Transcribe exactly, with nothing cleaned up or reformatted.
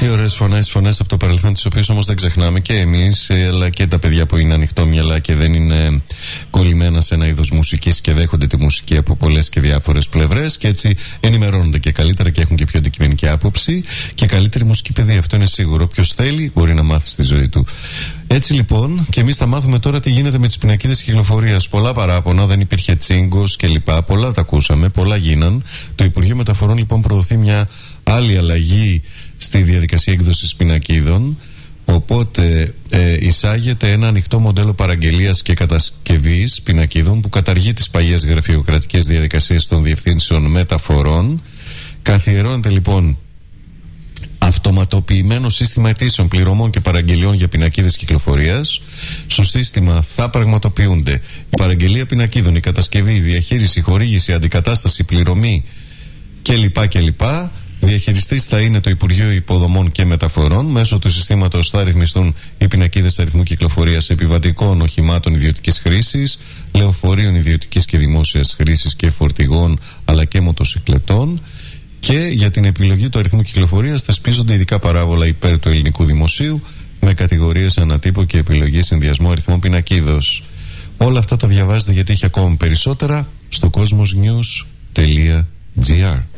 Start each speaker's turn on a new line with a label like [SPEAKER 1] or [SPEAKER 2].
[SPEAKER 1] Τι ωραίες φωνές, φωνές από το παρελθόν, τις οποίες όμως δεν ξεχνάμε και εμείς, αλλά και τα παιδιά που είναι ανοιχτόμυαλα και δεν είναι κολλημένα σε ένα είδος μουσικής και δέχονται τη μουσική από πολλές και διάφορες πλευρές, και έτσι ενημερώνονται και καλύτερα και έχουν και πιο αντικειμενική άποψη και καλύτερη μουσική παιδεία. Αυτό είναι σίγουρο. Ποιος θέλει μπορεί να μάθει στη ζωή του. Έτσι λοιπόν, και εμείς θα μάθουμε τώρα τι γίνεται με τις πινακίδες κυκλοφορίας. Πολλά παράπονα, δεν υπήρχε τσίγκος κλπ. Πολλά τα ακούσαμε, πολλά γίναν. Το Υπουργείο Μεταφορών λοιπόν προωθεί μια άλλη αλλαγή στη διαδικασία έκδοσης πινακίδων. Οπότε ε, εισάγεται ένα ανοιχτό μοντέλο παραγγελίας και κατασκευής πινακίδων που καταργεί τις παλιές γραφειοκρατικές διαδικασίες των διευθύνσεων μεταφορών. Καθιερώνεται λοιπόν αυτοματοποιημένο σύστημα αιτήσεων, πληρωμών και παραγγελιών για πινακίδες κυκλοφορίας. Στο σύστημα θα πραγματοποιούνται η παραγγελία πινακίδων, η κατασκευή, η διαχείριση, η χορήγηση, η αντικατάσταση, η πληρωμή κλπ. κλπ. Διαχειριστής θα είναι το Υπουργείο Υποδομών και Μεταφορών. Μέσω του συστήματος θα ρυθμιστούν οι πινακίδες αριθμού κυκλοφορίας επιβατικών οχημάτων ιδιωτικής χρήσης, λεωφορείων ιδιωτικής και δημόσιας χρήσης και φορτηγών, αλλά και μοτοσυκλετών. Και για την επιλογή του αριθμού κυκλοφορίας θεσπίζονται ειδικά παράβολα υπέρ του ελληνικού δημοσίου, με κατηγορίες ανατύπου και επιλογή συνδυασμού αριθμών πινακίδος. Όλα αυτά τα διαβάζετε, γιατί έχει ακόμη περισσότερα στο κοσμος νιους τελεία τζι άρ.